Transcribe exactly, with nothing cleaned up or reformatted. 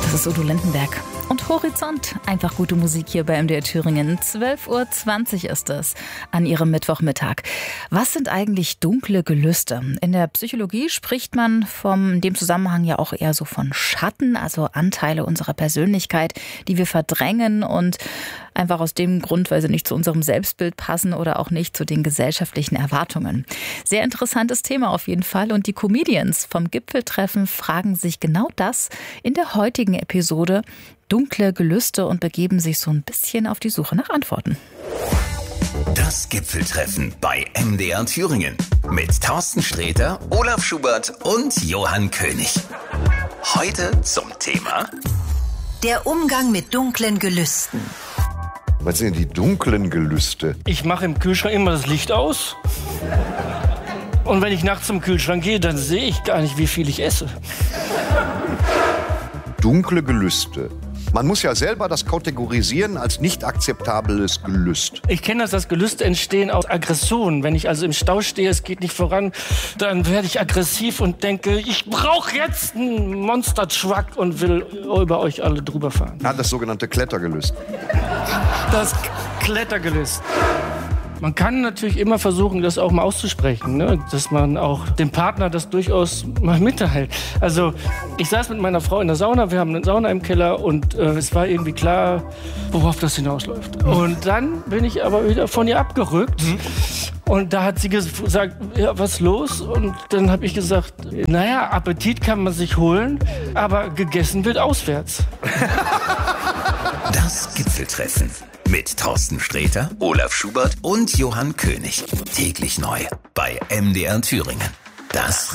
Das ist Udo Lindenberg. Und Horizont, einfach gute Musik hier bei M D R Thüringen. zwölf Uhr zwanzig ist es an Ihrem Mittwochmittag. Was sind eigentlich dunkle Gelüste? In der Psychologie spricht man vom, in dem Zusammenhang ja auch eher so von Schatten, also Anteile unserer Persönlichkeit, die wir verdrängen und einfach aus dem Grund, weil sie nicht zu unserem Selbstbild passen oder auch nicht zu den gesellschaftlichen Erwartungen. Sehr interessantes Thema auf jeden Fall. Und die Comedians vom Gipfeltreffen fragen sich genau das in der heutigen Episode. Dunkle Gelüste und begeben sich so ein bisschen auf die Suche nach Antworten. Das Gipfeltreffen bei M D R Thüringen mit Thorsten Sträter, Olaf Schubert und Johann König. Heute zum Thema der Umgang mit dunklen Gelüsten. Was sind die dunklen Gelüste? Ich mache im Kühlschrank immer das Licht aus. Und wenn ich nachts zum Kühlschrank gehe, dann sehe ich gar nicht, wie viel ich esse. Dunkle Gelüste. Man muss ja selber das kategorisieren als nicht akzeptables Gelüst. Ich kenne das, dass Gelüste entstehen aus Aggression. Wenn ich also im Stau stehe, es geht nicht voran, dann werde ich aggressiv und denke, ich brauche jetzt einen Monster-Truck und will über euch alle drüber fahren. Ja, das sogenannte Klettergelüst. Das Klettergelüst. Man kann natürlich immer versuchen, das auch mal auszusprechen, ne? Dass man auch dem Partner das durchaus mal mitteilt. Also ich saß mit meiner Frau in der Sauna, wir haben eine Sauna im Keller und äh, es war irgendwie klar, worauf das hinausläuft. Und dann bin ich aber wieder von ihr abgerückt. Mhm. Und da hat sie gesagt, ja, was los? Und dann habe ich gesagt, naja, Appetit kann man sich holen, aber gegessen wird auswärts. Das Gipfeltreffen mit Thorsten Sträter, Olaf Schubert und Johann König. Täglich neu bei M D R Thüringen. Das